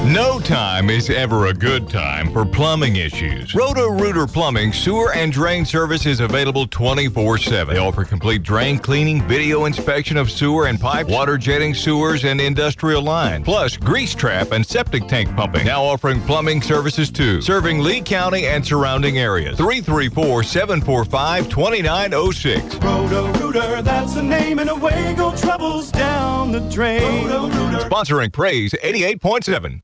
No time is ever a good time for plumbing issues. Roto-Rooter Plumbing sewer and drain service is available 24/7. They offer complete drain cleaning, video inspection of sewer and pipe, water jetting sewers and industrial lines, plus grease trap and septic tank pumping. Now offering plumbing services too, serving Lee County and surrounding areas. 334-745-2906. Roto-Rooter, that's the name, and away go troubles down the drain. Roto-Rooter. Sponsoring Praise 88.7.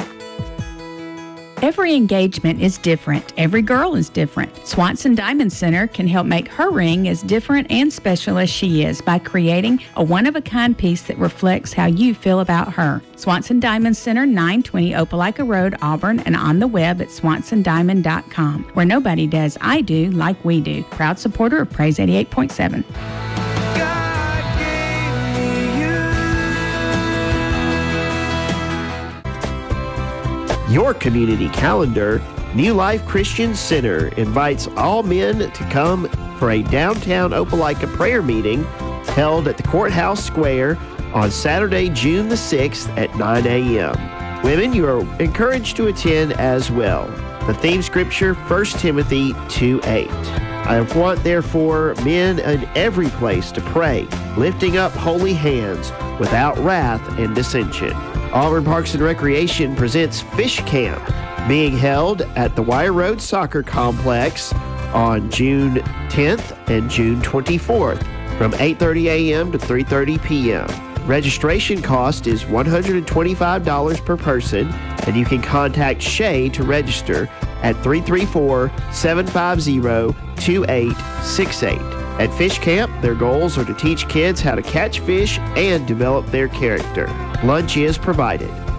Every engagement is different. Every girl is different. Swanson Diamond Center can help make her ring as different and special as she is by creating a one-of-a-kind piece that reflects how you feel about her. Swanson Diamond Center, 920 Opelika Road, Auburn, and on the web at swansondiamond.com, where nobody does I do like we do. Proud supporter of Praise 88.7. Your community calendar, New Life Christian Center invites all men to come for a downtown Opelika prayer meeting held at the Courthouse Square on Saturday, June the 6th at 9 a.m. Women, you are encouraged to attend as well. The theme scripture, 1 Timothy 2:8. I want, therefore, men in every place to pray, lifting up holy hands without wrath and dissension. Auburn Parks and Recreation presents Fish Camp, being held at the Wire Road Soccer Complex on June 10th and June 24th from 8:30 a.m. to 3:30 p.m. Registration cost is $125 per person, and you can contact Shay to register at 334-750-2868. At Fish Camp, their goals are to teach kids how to catch fish and develop their character. Lunch is provided.